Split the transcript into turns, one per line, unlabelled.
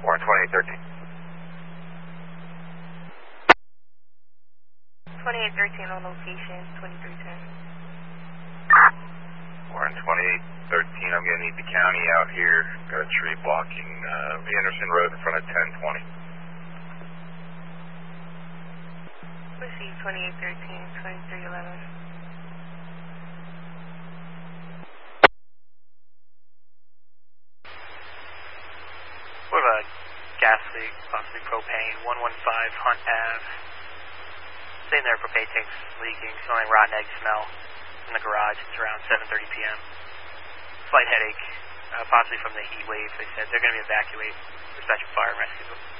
Warren 2813.
2813 on location, 2310.
Warren 2813, I'm going to need the county out here. Got a tree blocking Anderson Road in front of 1020.
Receive 2813, 2311.
What about gas leak, possibly propane, 115 Hunt Ave. Sitting there, propane tank's leaking, smelling rotten egg smell in the garage. It's around 7:30 p.m. Slight headache, possibly from the heat wave. They said they're going to be evacuating, dispatching fire and rescue.